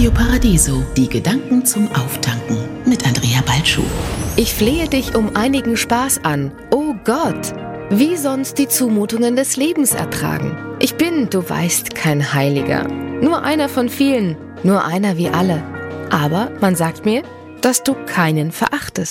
Radio Paradiso, die Gedanken zum Auftanken mit Andrea Balschuh. Ich flehe dich um einigen Spaß an. Oh Gott, wie sonst die Zumutungen des Lebens ertragen? Ich bin, du weißt, kein Heiliger. Nur einer von vielen, nur einer wie alle. Aber man sagt mir, dass du keinen verachtest.